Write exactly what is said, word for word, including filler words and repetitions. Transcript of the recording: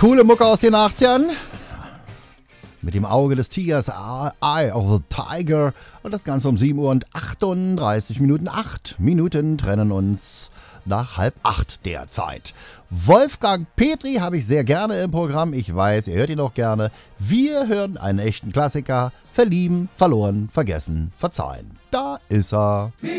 Coole Mucke aus den achtzigern. Mit dem Auge des Tigers, Eye of the Tiger. Und das Ganze um sieben Uhr und achtunddreißig Minuten. Acht Minuten trennen uns nach halb acht derzeit. Wolfgang Petri habe ich sehr gerne im Programm. Ich weiß, ihr hört ihn auch gerne. Wir hören einen echten Klassiker. Verlieben, verloren, vergessen, verzeihen. Da ist er.